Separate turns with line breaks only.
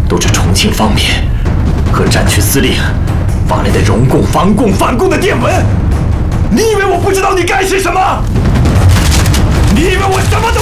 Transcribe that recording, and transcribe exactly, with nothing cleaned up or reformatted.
都是重庆方面和战区司令发来的容共、防共、反共的电文。你以为我不知道你干些什么？你以为我什么都？